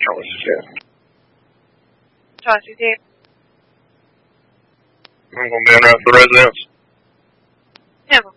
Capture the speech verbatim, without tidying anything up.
Charlie Smith. Chauncey Tape. I'm going to be in after the residence. Hamilton.